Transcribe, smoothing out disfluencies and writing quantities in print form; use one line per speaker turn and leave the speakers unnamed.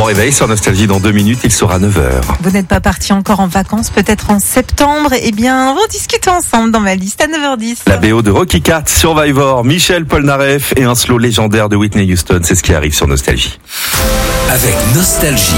réveil sur Nostalgie dans 2 minutes, il sera 9h.
Vous n'êtes pas parti encore en vacances, peut-être en septembre? Eh bien, on va en discuter ensemble dans ma liste à 9h10.
La BO de Rocky IV, Survivor, Michel Polnareff et un slow légendaire de Whitney Houston, c'est ce qui arrive sur Nostalgie.
Avec Nostalgie.